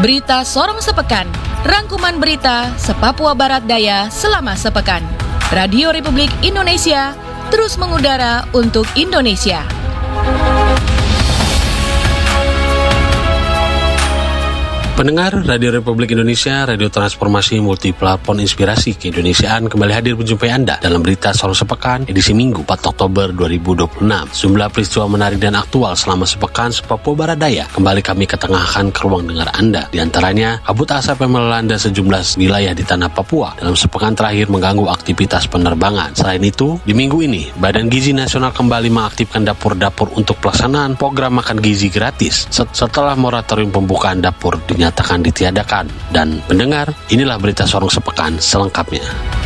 Berita Sorong Sepekan, rangkuman berita se-Papua Barat Daya selama sepekan. Radio Republik Indonesia terus mengudara untuk Indonesia. Pendengar Radio Republik Indonesia, Radio Transformasi Multiplatform Inspirasi Keindonesiaan kembali hadir menjumpai Anda dalam berita Sorong Sepekan edisi Minggu 4 Oktober 2026. Sejumlah peristiwa menarik dan aktual selama sepekan se-Papua Barat Daya kembali kami ketengahkan ke ruang dengar Anda. Di antaranya, kabut asap yang melanda sejumlah wilayah di tanah Papua dalam sepekan terakhir mengganggu aktivitas penerbangan. Selain itu, di minggu ini, Badan Gizi Nasional kembali mengaktifkan dapur-dapur untuk pelaksanaan program makan gizi gratis setelah moratorium pembukaan dapur dinyatakan ditiadakan. Dan pendengar, inilah berita Sorong Sepekan selengkapnya.